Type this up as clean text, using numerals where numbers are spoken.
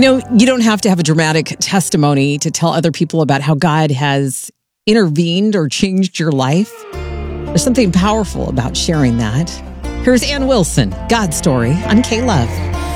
You don't have to have a dramatic testimony to tell other people about how God has intervened or changed your life. There's something powerful about sharing that. Here's Ann Wilson, God's Story on K-Love.